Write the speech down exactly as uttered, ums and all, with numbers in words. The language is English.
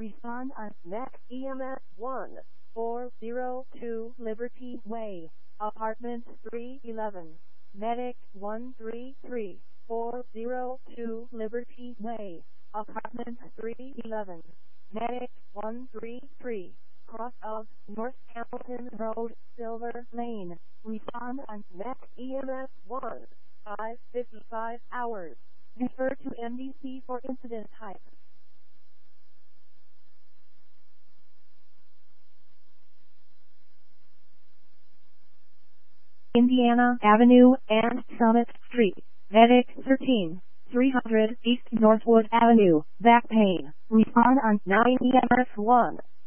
Respond on M E C E M S one four zero two Liberty Way, Apartment three eleven, Medic one three three four zero two Liberty Way, Apartment three eleven, Medic one three three, cross of North Hamilton Road, Silver Lane. Respond on M E C E M S one, five fifty-five hours. Refer to N D C for incident type. Indiana Avenue and Summit Street, Medic thirteen, three hundred East Northwood Avenue, back pain. Respond on nine E M S one.